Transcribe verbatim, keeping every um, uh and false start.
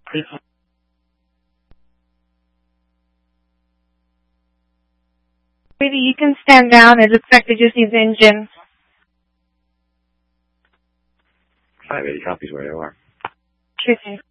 Sweetie, you can stand down. It looks like they just need the engine. five eighty copies where you are. Sure thing.